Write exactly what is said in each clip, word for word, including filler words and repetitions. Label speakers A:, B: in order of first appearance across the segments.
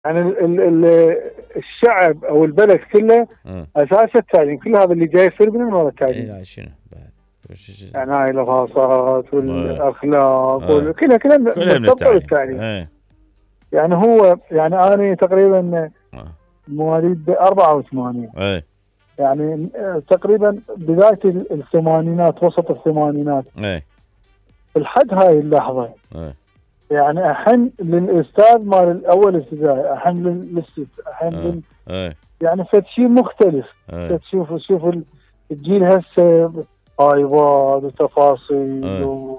A: يعني ال ال ال الشعب او البلد كله اساس التعليم، كل هذا اللي جاي يصير من ورا التعليم.
B: اي شنو بعد؟
A: يعني هاي الغاصات والاخلاق وكلها كلها مرتبطه بالتعليم.
B: ايه.
A: يعني هو يعني انا تقريبا مواليد أربعة وثمانين.
B: ايه.
A: يعني تقريبا بدايه الثمانينات، وسط الثمانينات.
B: ايه.
A: لحد هاي اللحظه.
B: ايه.
A: يعني احن للاستاذ مال الاول ابتدائي، احن للست، احن
B: أه.
A: لل...
B: أه.
A: يعني فد شيء مختلف.
B: أه.
A: تشوف شوف الجيل هسه ايباد وتفاصيل
B: أه.
A: و...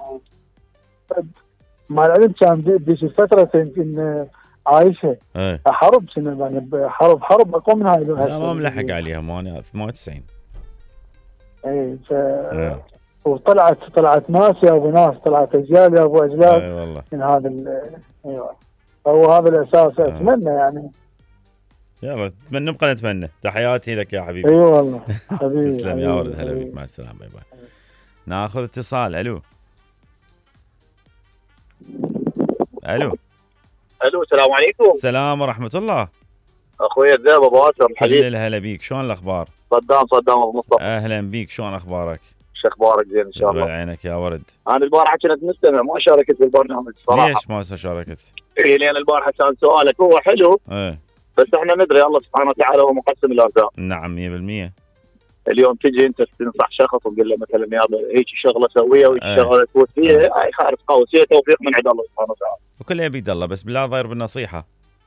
A: مع العلم كان بيش الفتره يمكن عايشه
B: أه.
A: حرب سنه، يعني حرب حرب اقوى من هاي.
B: لا ما ملحق عليها، مو انا ثمانية وتسعين.
A: اي ف
B: أه.
A: وطلعت طلعت ناس يا ابو ناس، طلعت اجيال يا ابو اجيال.
B: اي والله.
A: من هذا ال... ايوه هو هذا الاساس. أه. اتمنى يعني.
B: يلا اتمنى، نبقى نتمنى. تحياتي لك يا حبيبي.
A: اي أيوة والله حبيبي.
B: تسلم يا ولد، هلا بك، مع السلامه، باي باي. ناخذ اتصال. الو الو
C: الو السلام عليكم.
B: السلام ورحمه الله.
C: اخوي الذئب ابو اسر الحبيب.
B: كل هلا بيك، شلون الاخبار؟
C: صدام صدام ابو مصطفى.
B: اهلا بيك، شلون اخبارك؟
C: شو اخبارك؟ زين ان شاء الله.
B: عينك يا ورد.
C: انا البارحه كنت مستمع، ما شاركت بالبرنامج صراحه.
B: ليش ما شاركت؟
C: اي لان البارحه كان سؤالك هو حلو.
B: ايه.
C: بس احنا ندري الله سبحانه وتعالى هو مقسم الارزاق.
B: نعم مية بالمية.
C: اليوم تجي انت تنصح شخص وتقول له مثلا يا هيك شغله سويه وهيك
B: أيه.
C: شغله تفوت فيها، هاي خارج قوس، هي توفيق من عند الله سبحانه وتعالى.
B: وكله بيد الله، بس بالله ضير بالنصيحه.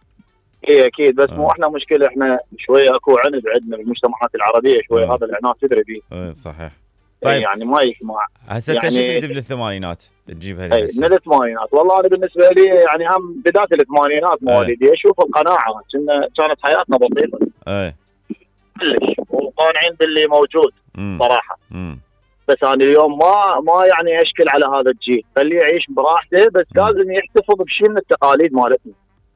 C: اي اكيد، بس
B: أه.
C: مو احنا مشكله، احنا شويه اكو عند عندنا بالمجتمعات العربيه شويه.
B: أه.
C: هذا العناد تدري فيه.
B: ايه صحيح.
C: طيب يعني ما يسمع.
B: هسه
C: يعني
B: انت شو تجيب بالثمانينات تجيبها لي؟
C: اي من الثمانينات. والله انا بالنسبه لي يعني هم بدايه الثمانينات مواليدي. اشوف القناعه كانت حياتنا بسيطه.
B: اي
C: كلش، وقانعين باللي موجود. مم. صراحه.
B: مم.
C: بس انا اليوم ما ما يعني اشكل على هذا الجيل، خليه يعيش براحته، بس مم. لازم يحتفظ بشيء من التقاليد مالتنا.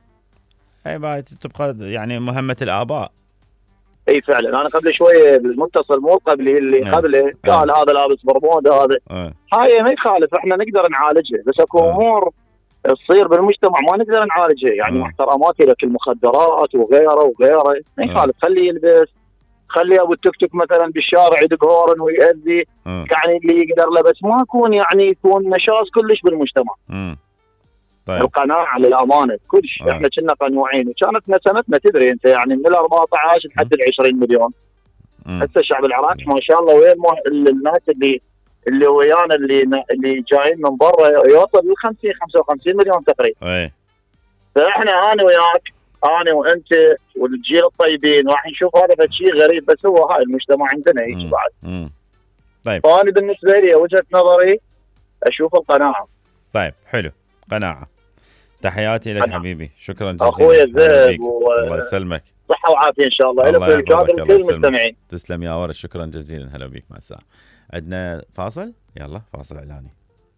B: اي بعد تبقى يعني مهمه الاباء.
C: اي فعلا. انا قبل شويه بالمتصل مو قبلي اللي أه. قبله قال أه. هذا لابس برمودا هذا. أه. هاي ما يخالف، احنا نقدر نعالجها، بس اكو امور أه. تصير بالمجتمع ما نقدر نعالجها. يعني احتراماتي لك المخدرات وغيره وغيره ما يخالف. أه. خليه يلبس، خلي ابو التوك توك مثلا بالشارع يدق هورن ويأذي. أه. يعني اللي يقدر له، بس ما يكون يعني يكون نشاز كلش بالمجتمع. أه. طيب. القناعه للامانه كلش. أه. احنا كنا قنوعين، وكانت سنتنا تدري انت يعني من ال أربعة عشر لحد ال عشرين مليون. هسه الشعب العراقي ما شاء الله وين الناس اللي اللي ويانا اللي اللي جايين من برا يوصل ل خمسين خمسة وخمسين مليون تقريبا.
B: اي.
C: فاحنا انا وياك، انا وانت والجيل الطيبين راح نشوف هذا شيء غريب، بس هو هاي المجتمع عندنا هيك بعد.
B: امم طيب.
C: فانا بالنسبه لي وجهه نظري اشوف القناعه.
B: طيب حلو، قناعه. تحياتي لك حبيبي، شكرا جزيلا
C: اخوي الذئب.
B: و... الله يسلمك،
C: صحه وعافيه ان شاء الله.
B: الله يحفظك
C: كل المستمعين.
B: تسلم يا ورد، شكرا جزيلا، هلا بيك، مع السلامه. عندنا فاصل، يلا فاصل اعلاني.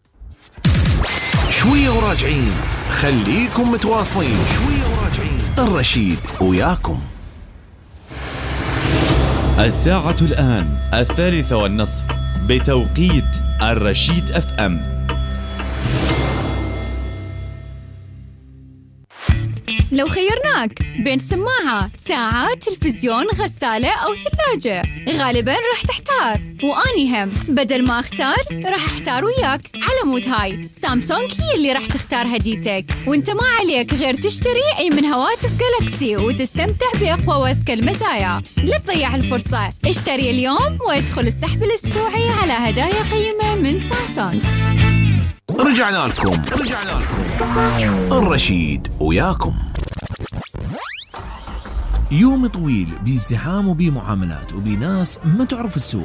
D: شويه وراجعين، خليكم متواصلين. شويه وراجعين، الرشيد وياكم.
E: الساعه الان الثالثه والنصف بتوقيت الرشيد اف ام.
F: لو خيرناك بين سماعة، ساعة، تلفزيون، غسالة أو ثلاجة، غالباً راح تحتار، وأني هم بدل ما أختار راح أحتار وياك. على مود هاي سامسونج هي اللي راح تختار هديتك، وانت ما عليك غير تشتري أي من هواتف جالاكسي وتستمتع بأقوى وأذكى المزايا. لا تضيع الفرصة، اشتري اليوم وادخل السحب الأسبوعي على هدايا قيمة من سامسونج.
D: رجعنا لكم رجعنا لكم الرشيد وياكم. يوم طويل بازدحام وبمعاملات وبناس ما تعرف السوق.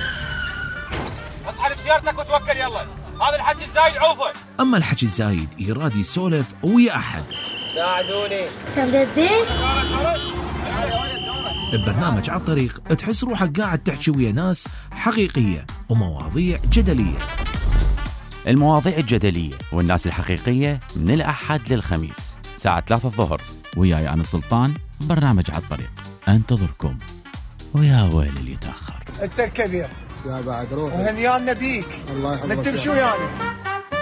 G: اسحب سيارتك وتوكل يلا، هذا الحكي الزايد عوفه.
D: اما الحكي الزايد يراد يسولف ويا احد.
G: ساعدوني.
H: تمدين؟
D: ببرنامج على الطريق تحس روحك قاعد تحكي ويا ناس حقيقية ومواضيع جدلية.
B: المواضيع الجدلية والناس الحقيقية من الأحد للخميس ساعة ثلاثة الظهر، وياي أنا سلطان، برنامج على الطريق أنتظركم. ويا ويل اللي يتأخر.
I: أنت الكبير
J: يا بعد روح
I: وهنيان نبيك.
J: الله يحفظك.
I: نتمشوا يعني